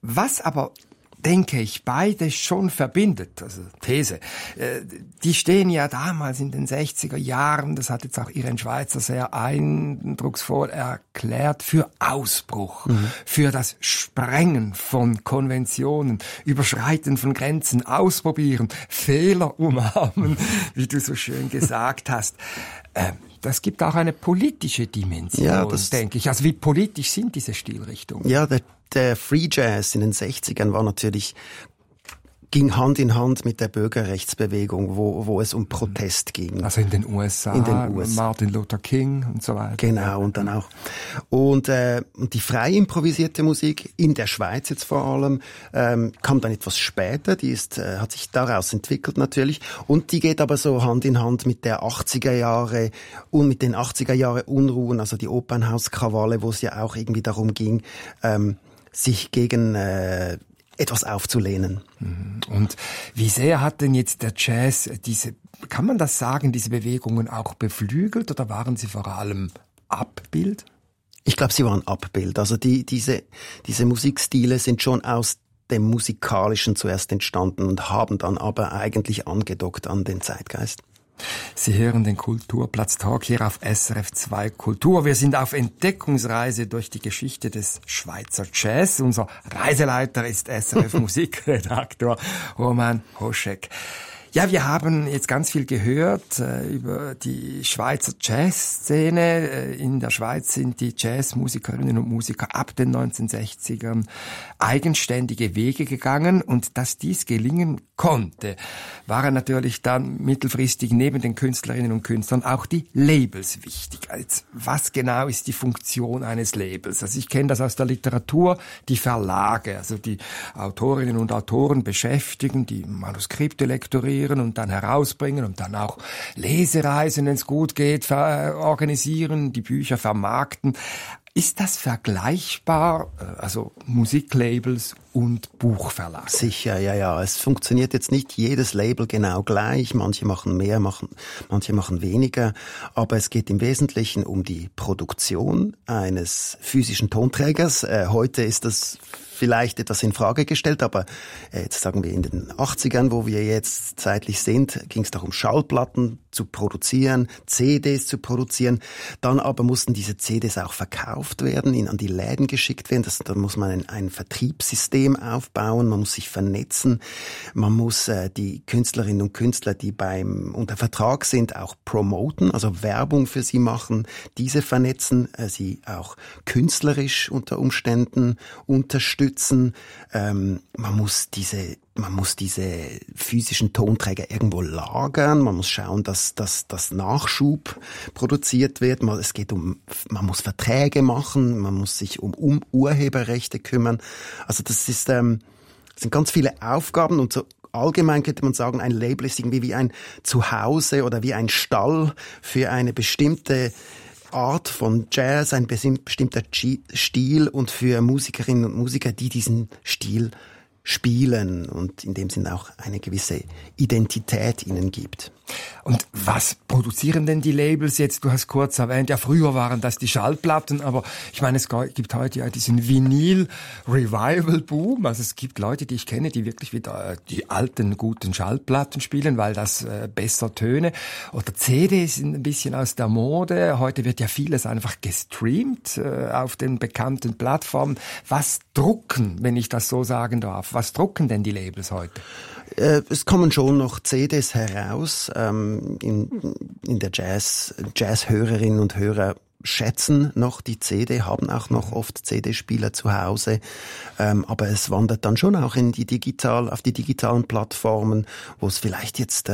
Was aber, denke ich, beide schon verbindet, also These, die stehen ja damals in den 60er Jahren, das hat jetzt auch Irene Schweizer sehr eindrucksvoll erklärt, für Ausbruch, für das Sprengen von Konventionen, Überschreiten von Grenzen, Ausprobieren, Fehler umarmen, wie du so schön gesagt hast. Das gibt auch eine politische Dimension, ja, denke ich. Also wie politisch sind diese Stilrichtungen? Ja, der Free Jazz in den 60ern war natürlich, ging Hand in Hand mit der Bürgerrechtsbewegung, wo es um Protest ging. Also in den USA, Martin Luther King und so weiter. Genau, und dann auch. Und die frei improvisierte Musik, in der Schweiz jetzt vor allem, kam dann etwas später, die hat sich daraus entwickelt natürlich, und die geht aber so Hand in Hand mit der 80er Jahre und mit den 80er Jahre Unruhen, also die Opernhauskrawalle, wo es ja auch irgendwie darum ging, sich gegen etwas aufzulehnen. Und wie sehr hat denn jetzt der Jazz kann man das sagen, diese Bewegungen auch beflügelt, oder waren sie vor allem Abbild? Ich glaube, sie waren Abbild. Also diese Musikstile sind schon aus dem Musikalischen zuerst entstanden und haben dann aber eigentlich angedockt an den Zeitgeist. Sie hören den Kulturplatz Talk hier auf SRF 2 Kultur. Wir sind auf Entdeckungsreise durch die Geschichte des Schweizer Jazz. Unser Reiseleiter ist SRF Musikredaktor Roman Hoschek. Ja, wir haben jetzt ganz viel gehört über die Schweizer Jazzszene. In der Schweiz sind die Jazzmusikerinnen und Musiker ab den 1960ern eigenständige Wege gegangen. Und dass dies gelingen konnte, waren natürlich dann mittelfristig neben den Künstlerinnen und Künstlern auch die Labels wichtig. Jetzt, was genau ist die Funktion eines Labels? Also ich kenne das aus der Literatur, die Verlage, also die Autorinnen und Autoren beschäftigen, die Manuskripte lektorieren und dann herausbringen und dann auch Lesereisen, wenn es gut geht, organisieren, die Bücher vermarkten. Ist das vergleichbar, also Musiklabels und Buchverlag? Sicher, ja. Es funktioniert jetzt nicht jedes Label genau gleich. Manche machen mehr, manche machen weniger. Aber es geht im Wesentlichen um die Produktion eines physischen Tonträgers. Heute ist das vielleicht etwas in Frage gestellt, aber jetzt sagen wir in den 80ern, wo wir jetzt zeitlich sind, ging es darum, Schallplatten zu produzieren, CDs zu produzieren. Dann aber mussten diese CDs auch verkauft werden, an die Läden geschickt werden. Da muss man ein Vertriebssystem aufbauen, man muss sich vernetzen, man muss die Künstlerinnen und Künstler, die unter Vertrag sind, auch promoten, also Werbung für sie machen, diese vernetzen, sie auch künstlerisch unter Umständen unterstützen. Man muss diese physischen Tonträger irgendwo lagern. Man muss schauen, dass Nachschub produziert wird. Man muss Verträge machen. Man muss sich um Urheberrechte kümmern. Also das sind ganz viele Aufgaben, und so allgemein könnte man sagen, ein Label ist irgendwie wie ein Zuhause oder wie ein Stall für eine bestimmte Art von Jazz, ein bestimmter Stil, und für Musikerinnen und Musiker, die diesen Stil spielen und in dem Sinne auch eine gewisse Identität ihnen gibt. Und was produzieren denn die Labels jetzt? Du hast kurz erwähnt, ja, früher waren das die Schallplatten, aber ich meine, es gibt heute ja diesen Vinyl-Revival-Boom. Also es gibt Leute, die ich kenne, die wirklich wieder die alten, guten Schallplatten spielen, weil das besser töne. Oder CDs sind ein bisschen aus der Mode. Heute wird ja vieles einfach gestreamt auf den bekannten Plattformen. Was drucken, wenn ich das so sagen darf? Was drucken denn die Labels heute? Es kommen schon noch CDs heraus. In der Jazz-Hörerinnen und Hörer schätzen noch die CD, haben auch noch oft CD-Spieler zu Hause. Aber es wandert dann schon auch auf die digitalen Plattformen, wo es vielleicht jetzt,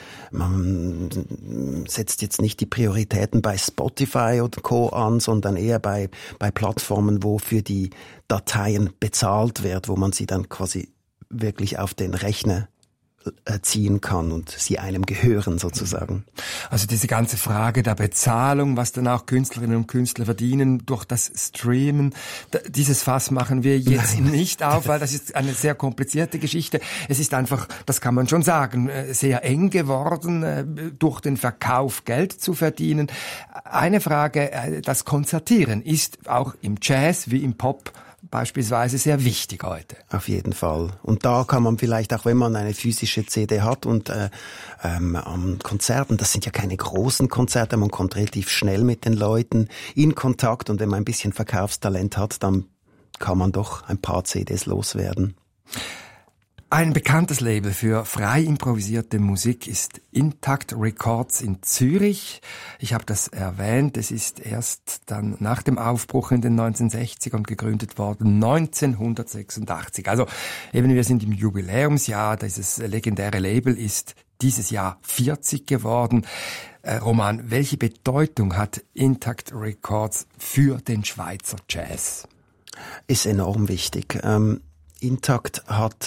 man setzt jetzt nicht die Prioritäten bei Spotify oder Co. an, sondern eher bei Plattformen, wo für die Dateien bezahlt wird, wo man sie dann quasi wirklich auf den Rechner ziehen kann und sie einem gehören sozusagen. Also diese ganze Frage der Bezahlung, was dann auch Künstlerinnen und Künstler verdienen durch das Streamen, dieses Fass machen wir jetzt nicht auf, weil das ist eine sehr komplizierte Geschichte. Es ist einfach, das kann man schon sagen, sehr eng geworden, durch den Verkauf Geld zu verdienen. Eine Frage, das Konzertieren ist auch im Jazz wie im Pop beispielsweise sehr wichtig heute. Auf jeden Fall. Und da kann man vielleicht, auch wenn man eine physische CD hat und an Konzerten, das sind ja keine großen Konzerte, man kommt relativ schnell mit den Leuten in Kontakt und wenn man ein bisschen Verkaufstalent hat, dann kann man doch ein paar CDs loswerden. Ein bekanntes Label für frei improvisierte Musik ist Intakt Records in Zürich. Ich habe das erwähnt, es ist erst dann nach dem Aufbruch in den 1960ern gegründet worden, 1986. Also eben, wir sind im Jubiläumsjahr, dieses legendäre Label ist dieses Jahr 40 geworden. Roman, welche Bedeutung hat Intakt Records für den Schweizer Jazz? Ist enorm wichtig. Intakt hat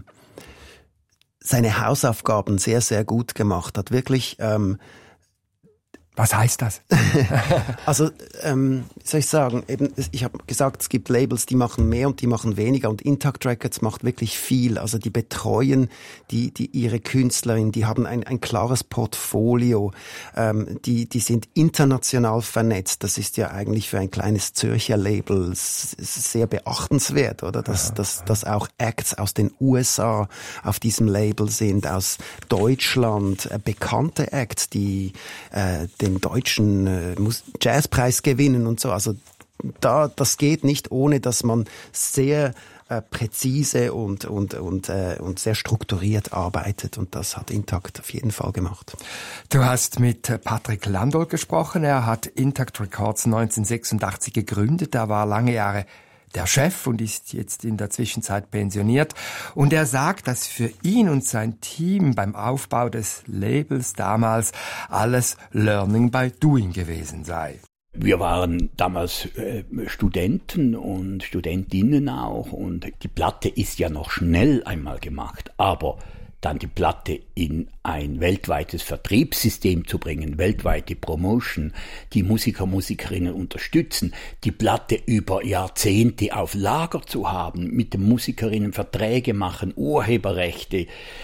seine Hausaufgaben sehr, sehr gut gemacht, hat wirklich... Was heißt das? Also, wie soll ich sagen, eben, ich habe gesagt, es gibt Labels, die machen mehr und die machen weniger und Intakt Records macht wirklich viel. Also die betreuen die ihre Künstlerin, die haben ein klares Portfolio, die sind international vernetzt. Das ist ja eigentlich für ein kleines Zürcher Label sehr beachtenswert, oder? Dass auch Acts aus den USA auf diesem Label sind, aus Deutschland, bekannte Acts, die den deutschen Jazzpreis gewinnen und so. Also das geht nicht, ohne dass man sehr präzise und sehr strukturiert arbeitet. Und das hat Intakt auf jeden Fall gemacht. Du hast mit Patrick Landolt gesprochen. Er hat Intakt Records 1986 gegründet. Er war lange Jahre der Chef und ist jetzt in der Zwischenzeit pensioniert. Und er sagt, dass für ihn und sein Team beim Aufbau des Labels damals alles Learning by Doing gewesen sei. Wir waren damals Studenten und Studentinnen auch und die Platte ist ja noch schnell einmal gemacht, aber dann die Platte in ein weltweites Vertriebssystem zu bringen, weltweite Promotion, die Musiker, Musikerinnen unterstützen, die Platte über Jahrzehnte auf Lager zu haben, mit den Musikerinnen Verträge machen, Urheberrechte,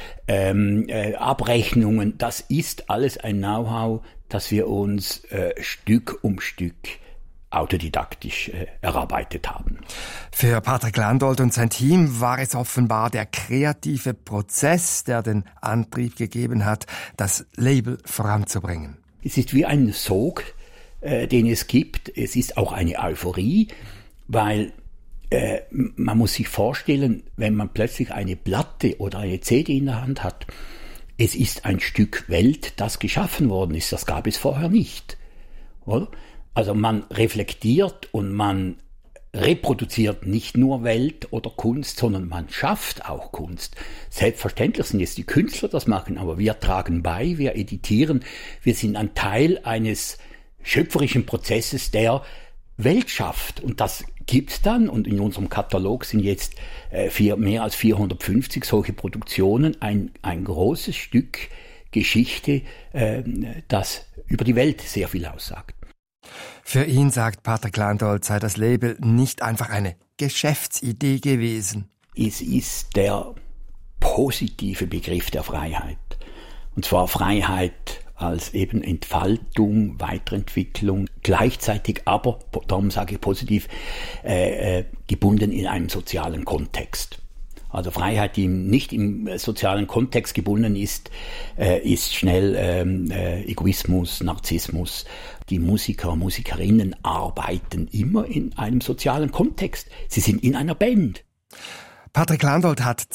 Abrechnungen, das ist alles ein Know-how, das wir uns Stück um Stück autodidaktisch erarbeitet haben. Für Patrick Landolt und sein Team war es offenbar der kreative Prozess, der den Antrieb gegeben hat, das Label voranzubringen. Es ist wie ein Sog, den es gibt. Es ist auch eine Euphorie, weil man muss sich vorstellen, wenn man plötzlich eine Platte oder eine CD in der Hand hat, es ist ein Stück Welt, das geschaffen worden ist. Das gab es vorher nicht, oder? Also man reflektiert und man reproduziert nicht nur Welt oder Kunst, sondern man schafft auch Kunst. Selbstverständlich sind es die Künstler, das machen, aber wir tragen bei, wir editieren, wir sind ein Teil eines schöpferischen Prozesses, der Welt schafft. Und das gibt's dann, und in unserem Katalog sind jetzt mehr als 450 solche Produktionen, ein großes Stück Geschichte, das über die Welt sehr viel aussagt. Für ihn, sagt Patrick Landolt, sei das Label nicht einfach eine Geschäftsidee gewesen. Es ist der positive Begriff der Freiheit. Und zwar Freiheit als eben Entfaltung, Weiterentwicklung, gleichzeitig aber, darum sage ich positiv, gebunden in einem sozialen Kontext. Also Freiheit, die nicht im sozialen Kontext gebunden ist, ist schnell Egoismus, Narzissmus. Die Musiker, Musikerinnen arbeiten immer in einem sozialen Kontext. Sie sind in einer Band. Patrick Landolt hat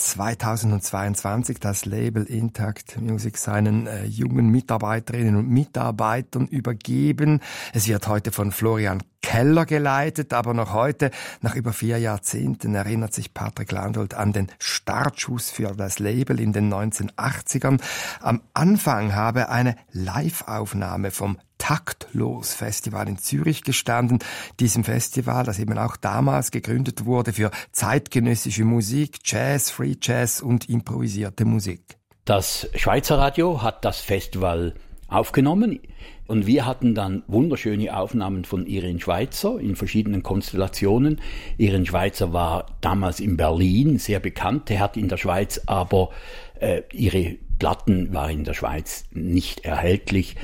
2022 das Label Intakt Music seinen jungen Mitarbeiterinnen und Mitarbeitern übergeben. Es wird heute von Florian Keller geleitet, aber noch heute, nach über 4 Jahrzehnten, erinnert sich Patrick Landolt an den Startschuss für das Label in den 1980ern. Am Anfang habe eine Live-Aufnahme vom Taktlos-Festival in Zürich gestanden. Diesem Festival, das eben auch damals gegründet wurde für zeitgenössische Musik, Jazz, Free Jazz und improvisierte Musik. Das Schweizer Radio hat das Festival aufgenommen und wir hatten dann wunderschöne Aufnahmen von Irene Schweizer in verschiedenen Konstellationen. Irene Schweizer war damals in Berlin sehr bekannt, er hat in der Schweiz aber ihre Platten waren in der Schweiz nicht erhältlich.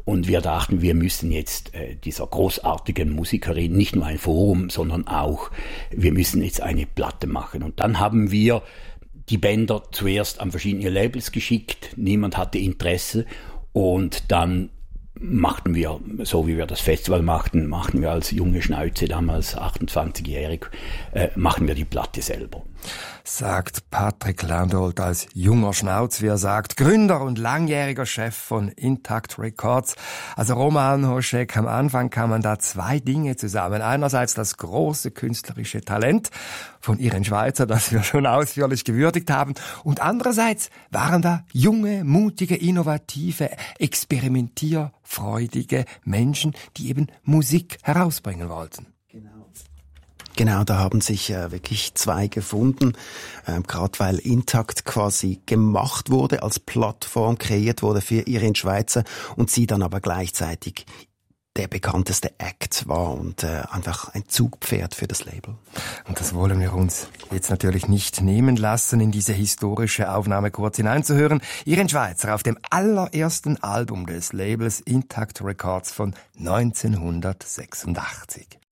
Und wir dachten, wir müssen jetzt dieser großartigen Musikerin nicht nur ein Forum, sondern auch, wir müssen jetzt eine Platte machen. Und dann haben wir die Bänder zuerst an verschiedene Labels geschickt. Niemand hatte Interesse. Und dann machten wir, so wie wir das Festival machten wir als junge Schnauze, damals 28-jährig, machen wir die Platte selber. Sagt Patrick Landolt als junger Schnauz, wie er sagt, Gründer und langjähriger Chef von Intact Records. Also Roman Hoschek, am Anfang kamen da zwei Dinge zusammen. Einerseits das große künstlerische Talent von Irene Schweizer, das wir schon ausführlich gewürdigt haben. Und andererseits waren da junge, mutige, innovative, experimentierfreudige Menschen, die eben Musik herausbringen wollten. Genau, da haben sich wirklich zwei gefunden, gerade weil Intact quasi gemacht wurde, als Plattform kreiert wurde für Irene Schweizer und sie dann aber gleichzeitig der bekannteste Act war und einfach ein Zugpferd für das Label. Und das wollen wir uns jetzt natürlich nicht nehmen lassen, in diese historische Aufnahme kurz hineinzuhören. Irene Schweizer auf dem allerersten Album des Labels Intact Records von 1986.